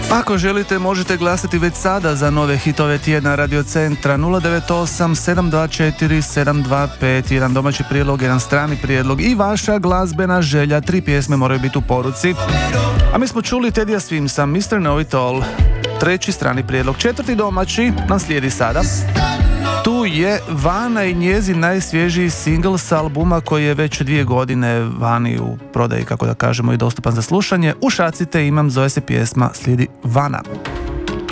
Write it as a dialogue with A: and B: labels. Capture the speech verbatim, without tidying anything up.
A: Ako želite, možete glasati već sada za nove hitove tjedna Radio Centra. Nula devet osam sedam dva četiri sedam dva pet. Jedan domaći prijedlog, jedan strani prijedlog i vaša glazbena želja. Tri pjesme moraju biti u poruci. A mi smo čuli Teddya Swimsa, mister Know It All. Treći strani prijedlog. Četvrti domaći nam slijedi sada. Tu je Vana i njezin najsvježiji singl s albuma koji je već dvije godine vani u prodaji, kako da kažemo, i dostupan za slušanje. U šaci te imam, zove se pjesma, slijedi Vana.